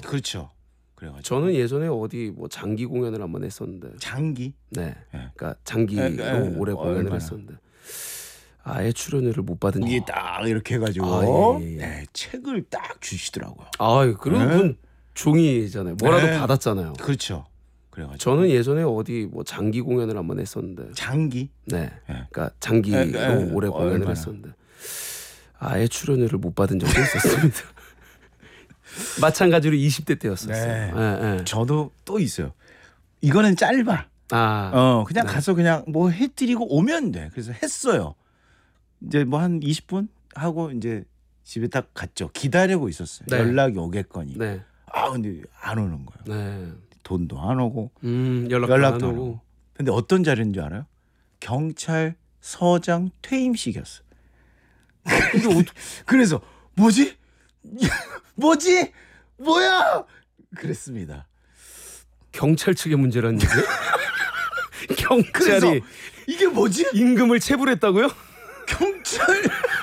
그렇죠. 그래가지고 저는 예전에 어디 뭐 장기 공연을 한번 했었는데. 장기. 네. 예. 그러니까 장기로 오래 공연을 얼마나? 했었는데 아예 출연료를 못 받은 이게 적이. 딱 이렇게 해가지고 예. 네, 책을 딱 주시더라고요. 그리고 네. 그건 종이잖아요. 뭐라도 네. 받았잖아요. 그렇죠. 그래가지고 저는 예전에 어디 뭐 장기 공연을 한번 했었는데. 장기. 네. 예. 그러니까 장기로 오래 공연을 얼마나? 했었는데 아예 출연료를 못 받은 적이 있었습니다. 마찬가지로 20대 때였었어요. 네. 예. 저도 또 있어요. 이거는 짧아. 그냥 네. 가서 그냥 뭐 해드리고 오면 돼. 그래서 했어요. 이제 뭐 한 20분 하고 이제 집에 딱 갔죠. 기다리고 있었어요. 네. 연락이 오겠거니. 네. 근데 안 오는 거예요. 네. 돈도 안 오고 연락도 안 연락도 안 오고. 오고. 근데 어떤 자리인 줄 알아요? 경찰서장 퇴임식이었어. 그래서 뭐지? 뭐지? 뭐야? 그랬습니다. 경찰 측의 문제라는 얘기예요? 그래서 경찰이 이게 뭐지? 임금을 체불했다고요? 경찰